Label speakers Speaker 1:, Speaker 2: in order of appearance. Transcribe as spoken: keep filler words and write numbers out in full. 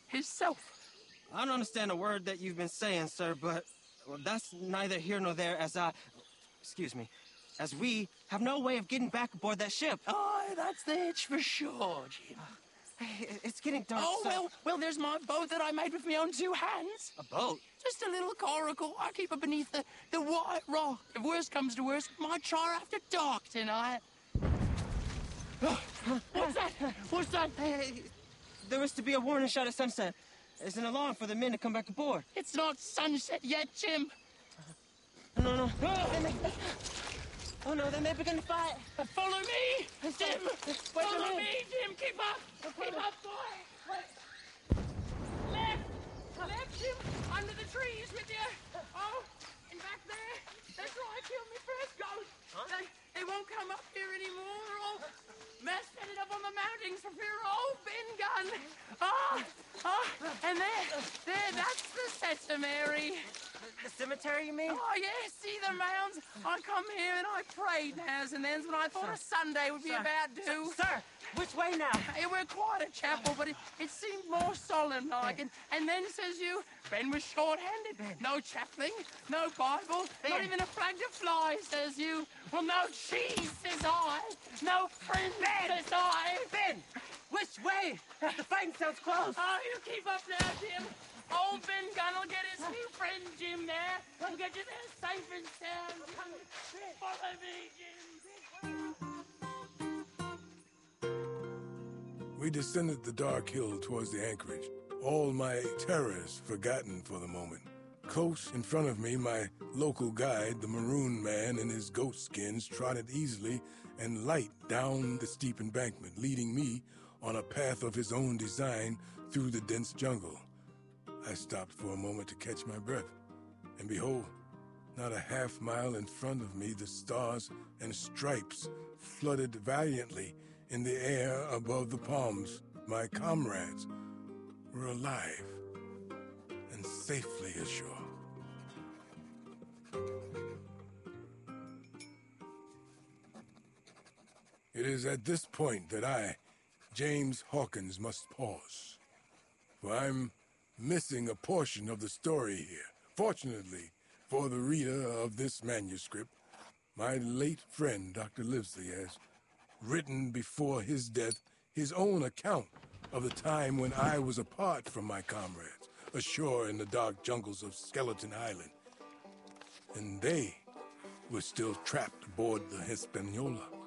Speaker 1: himself.
Speaker 2: I don't understand a word that you've been saying, sir, but well, that's neither here nor there as I... Excuse me. As we have no way of getting back aboard that ship.
Speaker 1: Oh, that's the hitch for sure, Jim.
Speaker 2: Uh, hey, it's getting dark,
Speaker 1: Oh,
Speaker 2: so...
Speaker 1: well, well, there's my boat that I made with my own two hands.
Speaker 2: A boat?
Speaker 1: Just a little coracle. I keep it beneath the, the white rock. If worst comes to worst, might try after dark tonight. What's that? What's that?
Speaker 2: Hey, there was to be a warning shot at sunset. It's an alarm for the men to come back aboard.
Speaker 1: It's not sunset yet, Jim.
Speaker 2: Uh, no, no. Oh, oh no, then they begin to fight.
Speaker 1: Uh, follow me, Jim.
Speaker 2: Wait
Speaker 1: follow me, Jim. Keep up. Keep up, boy. Wait. Left. Left, Jim. Under the trees with you. Oh, and back there. That's where I killed my first ghost. Huh? They, they won't come up here anymore. They're all messed it up on the mountains for fear of old bin gun. Ah, ah, and there, there, that's the Sesamary.
Speaker 2: The, the cemetery, you mean?
Speaker 1: Oh, yeah, see the mounds? I come here and I prayed nows and thens when I thought
Speaker 2: Sir,
Speaker 1: a Sunday would be
Speaker 2: sir,
Speaker 1: about due.
Speaker 2: Sir, which way now?
Speaker 1: It were quite a chapel, but it, it seemed more solemn-like. And, and then, says you, Ben was short-handed. No chaplain, no Bible,
Speaker 2: Ben.
Speaker 1: not even a flag to fly, says you. Well, no cheese, says I. No friend,
Speaker 2: Ben.
Speaker 1: says I.
Speaker 2: Ben, which way? The fighting sounds close.
Speaker 1: Oh, you keep up now, Jim. Old Ben Gunn will get his new friend Jim there. We'll get you there safe and sound. Come, follow me, Jim.
Speaker 3: We descended the dark hill towards the anchorage, all my terrors forgotten for the moment. Close in front of me, my local guide, the Maroon Man in his ghost skins, trotted easily and light down the steep embankment, leading me on a path of his own design through the dense jungle. I stopped for a moment to catch my breath, and behold, not a half mile in front of me, the stars and stripes flooded valiantly in the air above the palms. My comrades were alive and safely ashore. It is at this point that I, James Hawkins, must pause, for I'm missing a portion of the story here. Fortunately for the reader of this manuscript, my late friend, Doctor Livesey, has written before his death his own account of the time when I was apart from my comrades, ashore in the dark jungles of Skeleton Island. And they were still trapped aboard the Hispaniola.